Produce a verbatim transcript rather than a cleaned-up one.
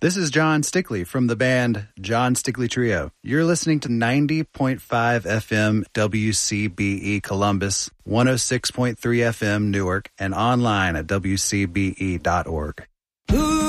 This is John Stickley from the band John Stickley Trio. You're listening to ninety point five F M W C B E Columbus, one oh six point three F M Newark, and online at W C B E dot org.